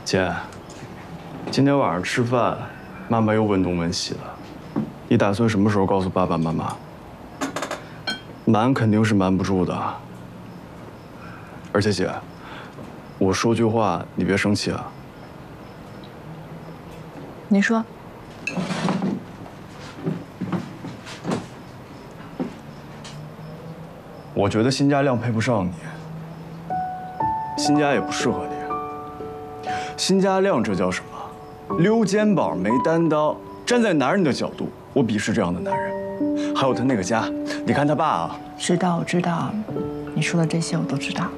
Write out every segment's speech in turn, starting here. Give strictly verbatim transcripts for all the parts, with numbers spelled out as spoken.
姐，今天晚上吃饭，妈妈又问东问西的，你打算什么时候告诉爸爸妈妈？瞒肯定是瞒不住的，而且姐，我说句话你别生气啊。 你说。 我觉得辛嘉亮配不上你，辛嘉也不适合你。辛嘉亮这叫什么？溜肩膀没担当。站在男人的角度，我鄙视这样的男人。还有他那个家，你看他爸啊。 知道，我知道，你说的这些我都知道。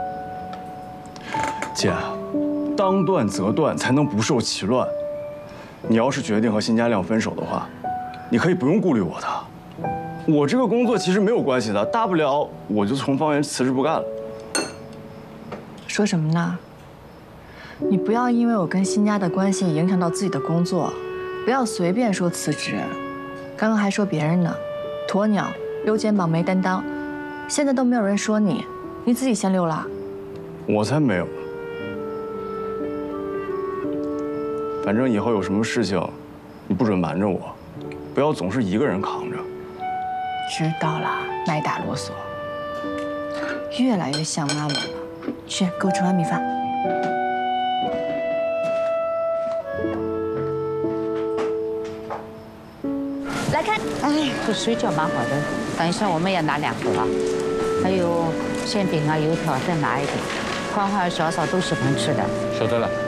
姐，当断则断，才能不受其乱。你要是决定和辛嘉亮分手的话，你可以不用顾虑我的。我这个工作其实没有关系的，大不了我就从方圆辞职不干了。 说什么呢？你不要因为我跟辛家的关系影响到自己的工作，不要随便说辞职。刚刚还说别人呢，鸵鸟溜肩膀没担当，现在都没有人说你，你自己先溜了。 我才没有呢。反正以后有什么事情，你不准瞒着我，不要总是一个人扛着。 知道了，卖大啰嗦，越来越像妈妈了。去，给我盛碗米饭。 来看，哎，这水饺蛮好的，等一下我们也拿两个啊，还有馅饼啊、油条再拿一点。欢欢、小嫂都喜欢吃的。 晓得了。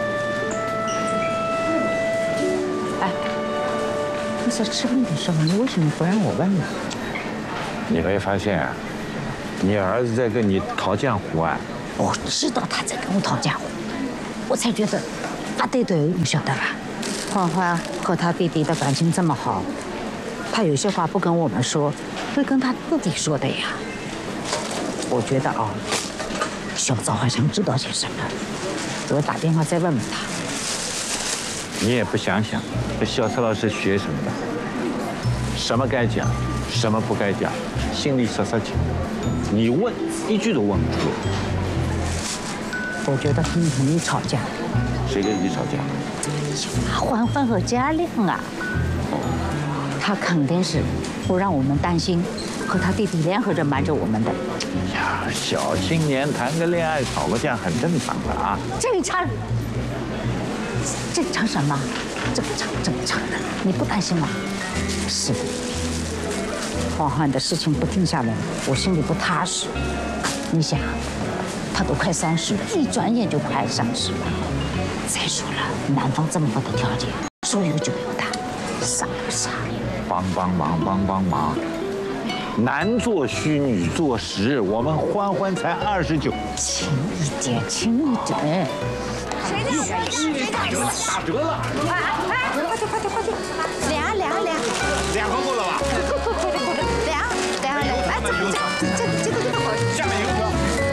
哎，你在吃饭的时候，你为什么不让我问呢？ 你没发现啊？你儿子在跟你讨江湖啊？ 我知道他在跟我讨江湖，我才觉得他对对，你晓得吧？欢欢和他弟弟的感情这么好，他有些话不跟我们说，会跟他弟弟说的呀。我觉得啊，小枣好像知道些什么，我打电话再问问他。 你也不想想，这小蔡老师学什么的？什么该讲，什么不该讲，心里实实情。你问一句都问不出。 我觉得他们很容易吵架。 谁跟你吵架？ 欢欢和嘉亮啊，他肯定是不让我们担心，和他弟弟联合着瞒着我们的。 呀，小青年谈个恋爱吵个架很正常的啊。 正常？正常什么？正常正常的，你不担心吗？是的。欢欢的事情不定下来，我心里不踏实。你想，他都快三十了，一转眼就快三十了。再说了，男方这么好的条件，说有就有的，傻不傻？ 帮帮忙，帮帮忙！男做虚，女做实。我们欢欢才二十九， 轻一点，轻一点。 谁的？谁打折了，打折了！ 哎哎，快点快点快点！两两两， 两个够了吧？ 够够够够够，两两两，哎，这这这这个这个好， 下面油条。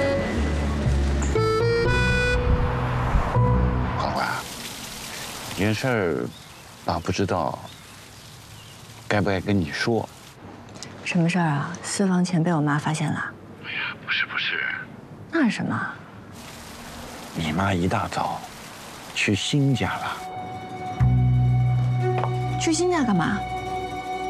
欢欢，有件事儿，爸不知道，该不该跟你说？ 什么事儿啊？私房钱被我妈发现了？ 哎呀，不是不是， 那是什么？ 你妈一大早去新家了。 去新家干嘛？